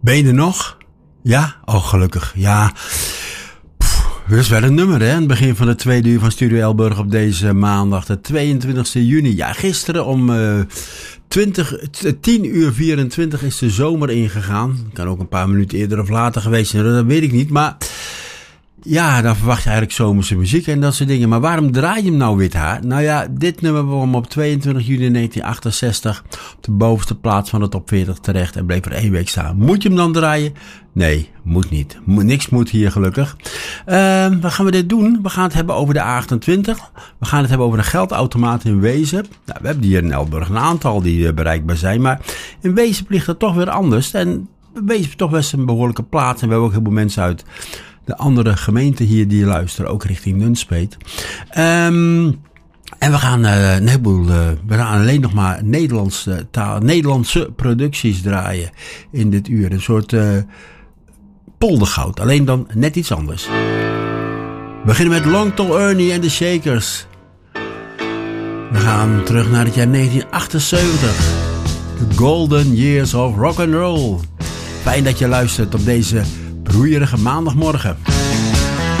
Ben je er nog? Ja? Oh, gelukkig. Ja. Dat is wel een nummer, hè? Aan het begin van de tweede uur van Studio Elburg op deze maandag, de 22 juni. Ja, gisteren om 10:24 is de zomer ingegaan. Kan ook een paar minuten eerder of later geweest zijn, dat weet ik niet. Maar ja, dan verwacht je eigenlijk zomerse muziek en dat soort dingen. Maar waarom draai je hem nou wit haar? Nou ja, dit nummer kwam op 22 juni 1968 op de bovenste plaats van de top 40 terecht en bleef er 1 week staan. Moet je hem dan draaien? Nee, moet niet. Niks moet hier gelukkig. Wat gaan we dit doen? We gaan het hebben over de A28. We gaan het hebben over een geldautomaat in Wezep. Nou, we hebben hier in Elburg een aantal die bereikbaar zijn. Maar in Wezep ligt het toch weer anders. En Wezep is toch best een behoorlijke plaats. En we hebben ook heel veel mensen uit de andere gemeenten hier die luisteren, ook richting Nunspeet. En we gaan een heleboel, we gaan alleen nog maar Nederlandse producties draaien in dit uur. Een soort poldergoud, alleen dan net iets anders. We beginnen met Long Tall Ernie en de Shakers. We gaan terug naar het jaar 1978. The Golden Years of Rock and Roll. Fijn dat je luistert op deze broeierige maandagmorgen.